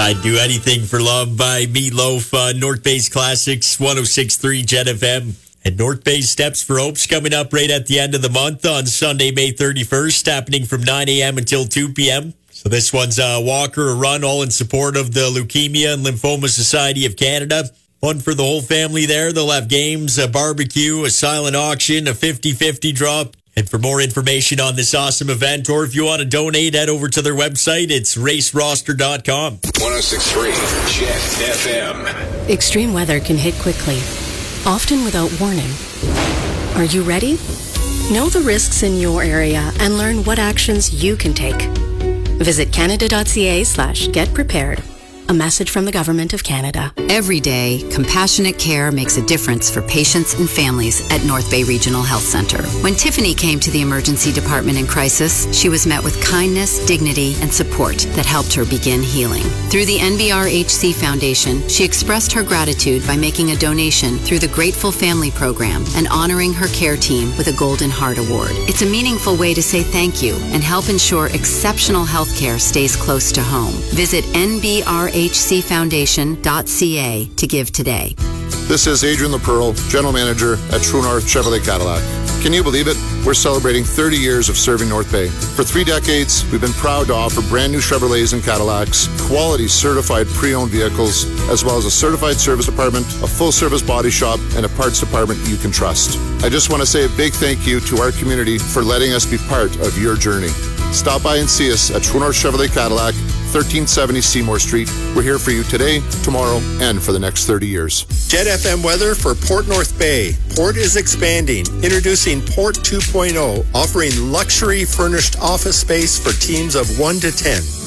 I'd do anything for love by Meatloaf. North Bay's Classics, 106.3 Jet FM. And North Bay Steps for Hope's coming up right at the end of the month on Sunday, May 31st, happening from 9 a.m. until 2 p.m. So this one's a walk or a run, all in support of the Leukemia and Lymphoma Society of Canada. Fun for the whole family there. They'll have games, a barbecue, a silent auction, a 50-50 drop. And for more information on this awesome event, or if you want to donate, head over to their website. It's raceroster.com. 106.3 Jet FM. Extreme weather can hit quickly, often without warning. Are you ready? Know the risks in your area and learn what actions you can take. Visit canada.ca/getprepared. A message from the Government of Canada. Every day, compassionate care makes a difference for patients and families at North Bay Regional Health Centre. When Tiffany came to the emergency department in crisis, she was met with kindness, dignity, and support that helped her begin healing. Through the NBRHC Foundation, she expressed her gratitude by making a donation through the Grateful Family Program and honoring her care team with a Golden Heart Award. It's a meaningful way to say thank you and help ensure exceptional health care stays close to home. Visit nbrhcfoundation.ca to give today. This is Adrian LaPearl, General Manager at True North Chevrolet Cadillac. Can you believe it? We're celebrating 30 years of serving North Bay. For 3 decades, we've been proud to offer brand new Chevrolets and Cadillacs, quality certified pre-owned vehicles, as well as a certified service department, a full-service body shop, and a parts department you can trust. I just want to say a big thank you to our community for letting us be part of your journey. Stop by and see us at True North Chevrolet Cadillac, 1370 Seymour Street. We're here for you today, tomorrow, and for the next 30 years. Jet FM weather for Port North Bay. Port is expanding. Introducing Port 2.0, offering luxury furnished office space for teams of 1 to 10.